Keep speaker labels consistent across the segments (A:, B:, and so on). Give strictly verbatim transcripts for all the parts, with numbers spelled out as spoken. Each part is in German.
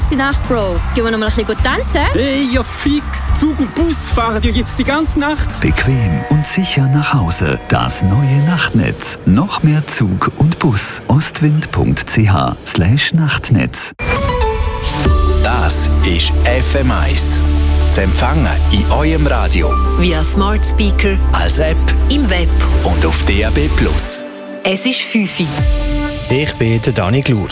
A: nice Nacht, Bro. Gehen wir noch mal ein bisschen tanzen?
B: Hey, ja fix. Zug und Bus fahren ja jetzt die ganze Nacht.
C: Bequem und sicher nach Hause. Das neue Nachtnetz. Noch mehr Zug und Bus. ostwind.ch slash Nachtnetz.
D: Das ist F M eins. Zu empfangen in eurem Radio.
E: Via Smart Speaker.
D: Als App.
E: Im Web.
D: Und auf D A B plus.
E: Es ist fünf Uhr.
F: Ich bin der Dani Glur.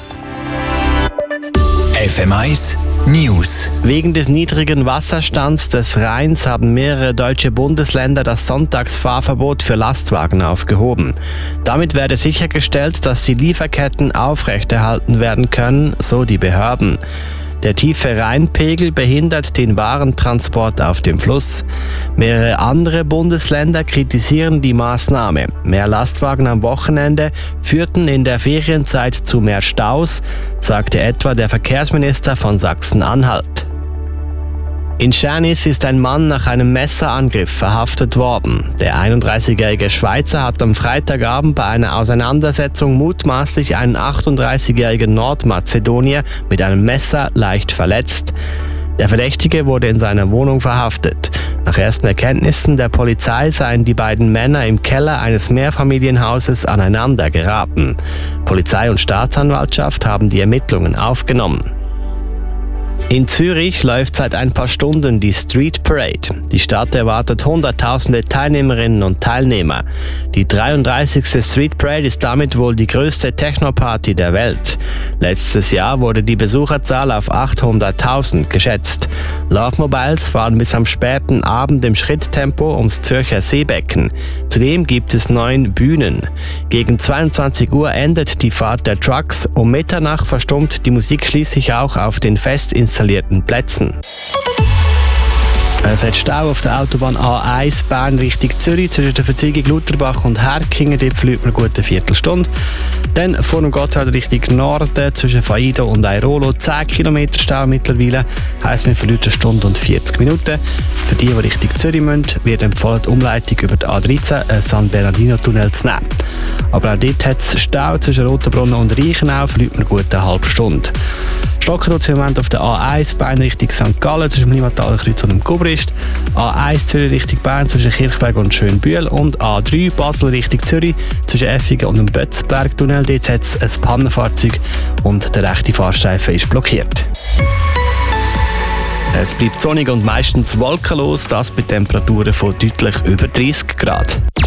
D: F M eins News.
F: Wegen des niedrigen Wasserstands des Rheins haben mehrere deutsche Bundesländer das Sonntagsfahrverbot für Lastwagen aufgehoben. Damit werde sichergestellt, dass die Lieferketten aufrechterhalten werden können, so die Behörden. Der tiefe Rheinpegel behindert den Warentransport auf dem Fluss. Mehrere andere Bundesländer kritisieren die Maßnahme. Mehr Lastwagen am Wochenende führten in der Ferienzeit zu mehr Staus, sagte etwa der Verkehrsminister von Sachsen-Anhalt. In Schernis ist ein Mann nach einem Messerangriff verhaftet worden. Der einunddreißigjährige Schweizer hat am Freitagabend bei einer Auseinandersetzung mutmaßlich einen achtunddreißigjährigen Nordmazedonier mit einem Messer leicht verletzt. Der Verdächtige wurde in seiner Wohnung verhaftet. Nach ersten Erkenntnissen der Polizei seien die beiden Männer im Keller eines Mehrfamilienhauses aneinander geraten. Polizei und Staatsanwaltschaft haben die Ermittlungen aufgenommen. In Zürich läuft seit ein paar Stunden die Street Parade. Die Stadt erwartet hunderttausende Teilnehmerinnen und Teilnehmer. Die dreiunddreißigste Street Parade ist damit wohl die größte Techno-Party der Welt. Letztes Jahr wurde die Besucherzahl auf achthunderttausend geschätzt. Love Mobiles fahren bis am späten Abend im Schritttempo ums Zürcher Seebecken. Zudem gibt es neun Bühnen. Gegen zweiundzwanzig Uhr endet die Fahrt der Trucks. Um Mitternacht verstummt die Musik schließlich auch auf den fest installierten Plätzen. Es hat Stau auf der Autobahn A eins Bern Richtung Zürich zwischen der Verzweigung Lutherbach und Herkingen. Dort verliert man eine gute Viertelstunde. Dann vor dem Gotthard Richtung Norden zwischen Faido und Airolo zehn Kilometer Stau mittlerweile. Heisst, man verliert eine Stunde und vierzig Minuten. Für die, die Richtung Zürich müssen, wird empfohlen, die Umleitung über die A dreizehn, äh, San Bernardino-Tunnel zu nehmen. Aber auch dort hat es Stau zwischen Rotenbrunnen und Reichenau, verliert man eine gute halbe Stunde. Stocken tut es im Moment auf der A eins Bern Richtung Sankt Gallen zwischen dem Limmataler Kreuz und dem Kubrist. A eins Zürich Richtung Bern zwischen Kirchberg und Schönbühl und A drei Basel Richtung Zürich zwischen Effigen und dem Bötzbergtunnel. Dort hat es ein Pannenfahrzeug und der rechte Fahrstreifen ist blockiert. Es bleibt sonnig und meistens wolkenlos, das bei Temperaturen von deutlich über dreißig Grad.